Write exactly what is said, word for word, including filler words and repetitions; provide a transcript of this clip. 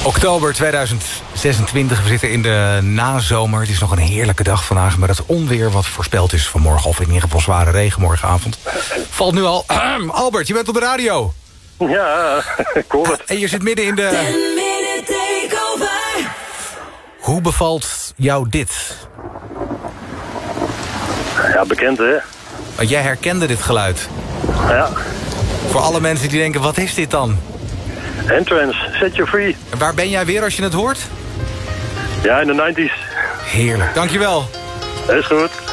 Oktober tweeduizend zesentwintig, we zitten in de nazomer. Het is nog een heerlijke dag vandaag, maar het onweer wat voorspeld is vanmorgen, of in ieder geval zware regen morgenavond, valt nu al. Albert, je bent op de radio. Ja, ik hoor het. En je zit midden in de... Hoe bevalt jou dit? Ja, bekend hè? Want jij herkende dit geluid. Ja. Voor alle mensen die denken, wat is dit dan? Entrance, Set You Free. En waar ben jij weer als je het hoort? Ja, in de negentig. Heerlijk, dankjewel. Dat is goed.